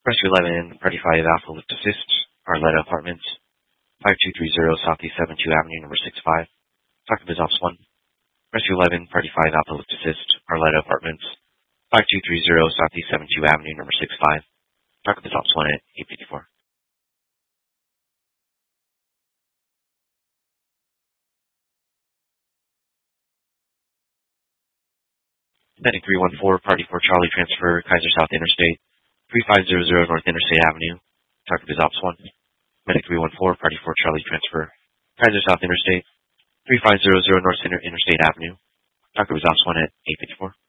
Rescue 11, Party 5 Alpha Lift Assist, Arletta Apartments, 5230 Southeast 72 Avenue, number 65. Talk to Biz Ops 1. Rescue 11, Party 5 Alpha Lift Assist, Arletta Apartments, 5230 Southeast 72 Avenue, number 65. Talk to Biz Ops 1 at 854. Medic 314, Party 4 Charlie Transfer, Kaiser South Interstate, 3500 North Interstate Avenue. Talk to Biz Ops 1. Medic 314, Party 4 Charlie Transfer, Kaiser South Interstate, 3500 North Interstate Avenue. Talk to Biz Ops 1 at 854.